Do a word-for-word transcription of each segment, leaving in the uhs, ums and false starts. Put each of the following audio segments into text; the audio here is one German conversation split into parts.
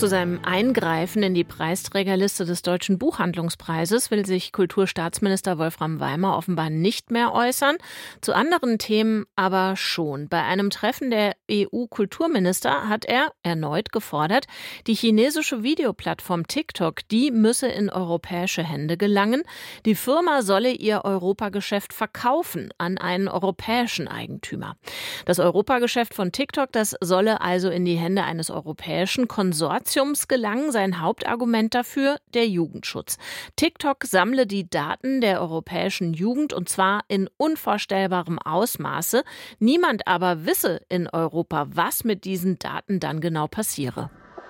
Zu seinem Eingreifen in die Preisträgerliste des Deutschen Buchhandlungspreises will sich Kulturstaatsminister Wolfram Weimer offenbar nicht mehr äußern. Zu anderen Themen aber schon. Bei einem Treffen der E U-Kulturminister hat er erneut gefordert, die chinesische Videoplattform TikTok, die müsse in europäische Hände gelangen. Die Firma solle ihr Europageschäft verkaufen an einen europäischen Eigentümer. Das Europageschäft von TikTok, das solle also in die Hände eines europäischen Konsortiums gelangen. Sein Hauptargument dafür: der Jugendschutz. TikTok sammle die Daten der europäischen Jugend und zwar in unvorstellbarem Ausmaße. Niemand aber wisse in Europa, was mit diesen Daten dann genau passiere.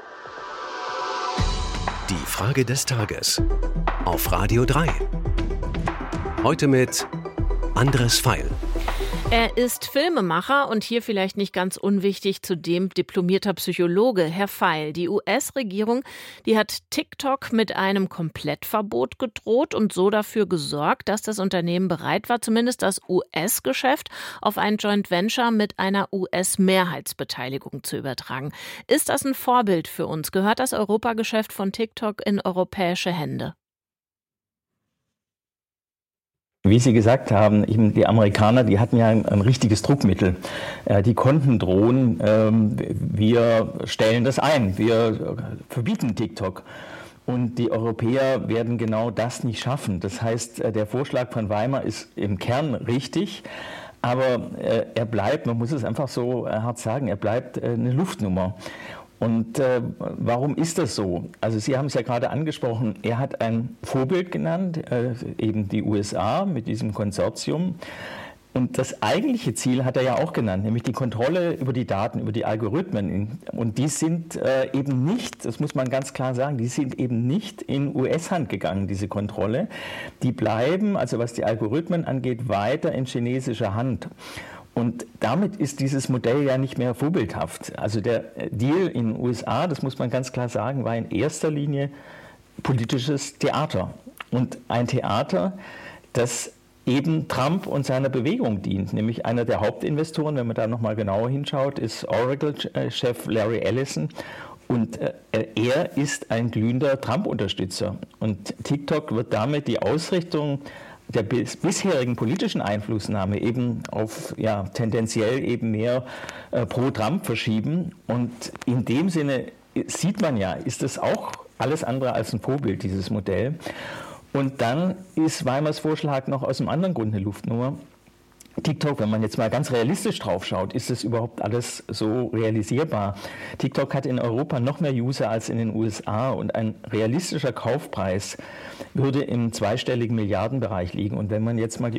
Die Frage des Tages auf Radio drei. Heute mit Andres Feil. Er ist Filmemacher und hier vielleicht nicht ganz unwichtig zudem diplomierter Psychologe. Herr Feil, die U S-Regierung, die hat TikTok mit einem Komplettverbot gedroht und so dafür gesorgt, dass das Unternehmen bereit war, zumindest das U S-Geschäft auf ein Joint Venture mit einer U S-Mehrheitsbeteiligung zu übertragen. Ist das ein Vorbild für uns? Gehört das Europageschäft von TikTok in europäische Hände? Wie Sie gesagt haben, die Amerikaner, die hatten ja ein, ein richtiges Druckmittel. Die konnten drohen, wir stellen das ein, wir verbieten TikTok. Und die Europäer werden genau das nicht schaffen. Das heißt, der Vorschlag von Weimer ist im Kern richtig, aber er bleibt, man muss es einfach so hart sagen, er bleibt eine Luftnummer. Und äh, warum ist das so? Also Sie haben es ja gerade angesprochen, er hat ein Vorbild genannt, äh, eben die U S A mit diesem Konsortium. Und das eigentliche Ziel hat er ja auch genannt, nämlich die Kontrolle über die Daten, über die Algorithmen. Und die sind äh, eben nicht, das muss man ganz klar sagen, die sind eben nicht in U S-Hand gegangen, diese Kontrolle. Die bleiben, also was die Algorithmen angeht, weiter in chinesischer Hand. Und damit ist dieses Modell ja nicht mehr vorbildhaft. Also der Deal in den U S A, das muss man ganz klar sagen, war in erster Linie politisches Theater. Und ein Theater, das eben Trump und seiner Bewegung dient. Nämlich einer der Hauptinvestoren, wenn man da nochmal genauer hinschaut, ist Oracle-Chef Larry Ellison. Und er ist ein glühender Trump-Unterstützer. Und TikTok wird damit die Ausrichtung der bisherigen politischen Einflussnahme eben auf ja, tendenziell eben mehr äh, pro Trump verschieben. Und in dem Sinne sieht man ja, ist das auch alles andere als ein Vorbild, dieses Modell. Und dann ist Weimers Vorschlag noch aus einem anderen Grund eine Luftnummer. TikTok, wenn man jetzt mal ganz realistisch drauf schaut, ist das überhaupt alles so realisierbar? TikTok hat in Europa noch mehr User als in den U S A und ein realistischer Kaufpreis würde im zweistelligen Milliardenbereich liegen. Und wenn man jetzt mal die